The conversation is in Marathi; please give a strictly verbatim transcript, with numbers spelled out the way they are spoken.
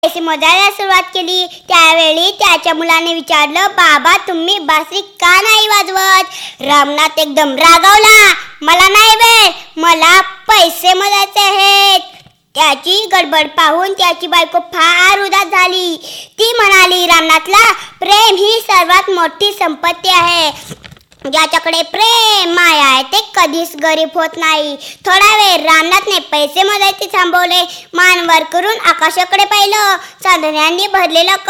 पैसे मोजायला सुरुवात केली त्यावेळी त्याच्या मुलाने विचारलं, बाबा तुम्ही बासरी का नाही वाजवत? रामनाथ एकदम रागावला, मला नाही वेळ, मला पैसे मोजायचे आहेत. त्याची गडबड पाहून त्याची बायको फार उदास झाली. ती म्हणाली रामनाथला, प्रेम ही सर्वात मोठी संपत्ती आहे. ज्याच्याकडे प्रेम माया आहे ते कधीच गरीब होत नाही. थोडा वेळ रामनाथने पैसे मोजायचे थांबवले. मान वर करून आकाशाकडे पाहिलं. चांदण्यांनी भरलेलं